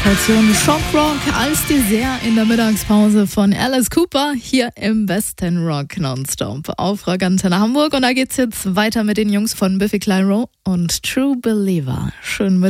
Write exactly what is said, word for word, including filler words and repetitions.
Portion Schockrock als Dessert in der Mittagspause von Alice Cooper hier im Besten Rock Nonstop auf Rock Antenne Hamburg. Und da geht's jetzt weiter mit den Jungs von Biffy Clyro und True Believer. Schön mit